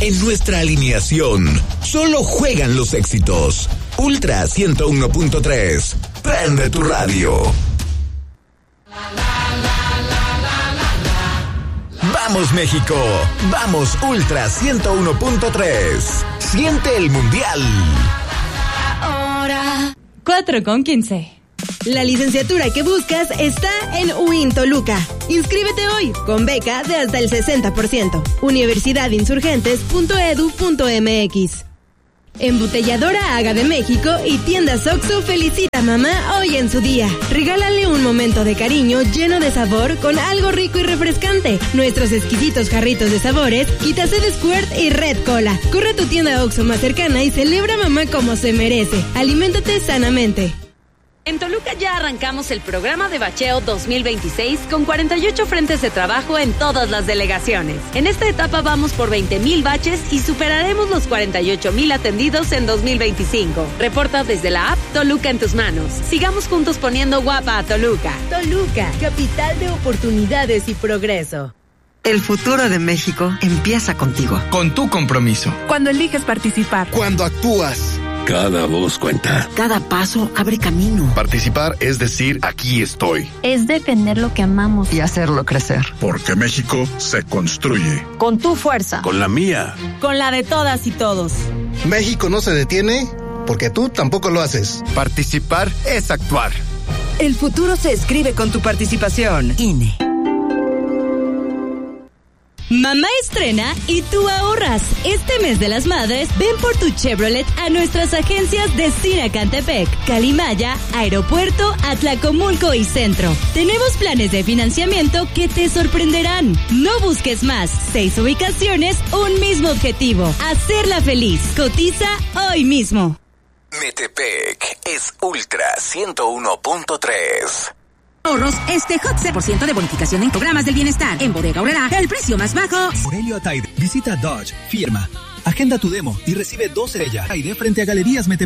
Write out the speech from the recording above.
En nuestra alineación, solo juegan los éxitos. Ultra 101.3. Prende tu radio. Vamos México, vamos Ultra 101.3. Siente el mundial. Ahora 4:15. La licenciatura que buscas está en UIN Toluca. Inscríbete hoy con beca de hasta el 60%. Universidadinsurgentes.edu.mx. Embotelladora Aga de México y Tiendas Oxxo felicita a mamá hoy en su día. Regálale un momento de cariño lleno de sabor con algo rico y refrescante. Nuestros exquisitos jarritos de sabores, quítase de Squirt y Red Cola. Corre a tu tienda Oxxo más cercana y celebra a mamá como se merece. Aliméntate sanamente. En Toluca ya arrancamos el programa de bacheo 2026 con 48 frentes de trabajo en todas las delegaciones. En esta etapa vamos por 20,000 baches y superaremos los 48,000 atendidos en 2025. Reporta desde la app Toluca en tus manos. Sigamos juntos poniendo guapa a Toluca. Toluca, capital de oportunidades y progreso. El futuro de México empieza contigo. Con tu compromiso. Cuando eliges participar. Cuando actúas. Cada voz cuenta. Cada paso abre camino. Participar es decir, aquí estoy. Es defender lo que amamos. Y hacerlo crecer. Porque México se construye. Con tu fuerza. Con la mía. Con la de todas y todos. México no se detiene porque tú tampoco lo haces. Participar es actuar. El futuro se escribe con tu participación. INE. Mamá estrena y tú ahorras. Este mes de las madres, ven por tu Chevrolet a nuestras agencias de Sinacantepec, Calimaya, Aeropuerto, Atlacomulco y Centro. Tenemos planes de financiamiento que te sorprenderán. No busques más. 6 ubicaciones, un mismo objetivo. Hacerla feliz. Cotiza hoy mismo. Metepec es Ultra 101.3. Ahorros, Hot 0% de bonificación en programas del bienestar. En Bodega Aurrera, el precio más bajo. Aurelio Ataide, visita Dodge, firma. Agenda tu demo y recibe 2 Aide frente a Galerías Metepec.